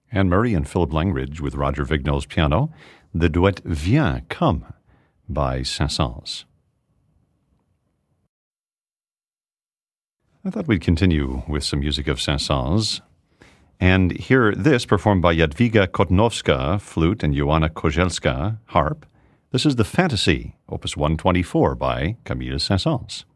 Anne-Marie and Philip Langridge with Roger Vignol's piano, the duet Viens, Come by Saint-Saëns. I thought we'd continue with some music of Saint-Saëns and hear this performed by Jadwiga Kotnowska, flute, and Joanna Kozelska, harp. This is the Fantasy, opus 124 by Camille Saint-Saëns.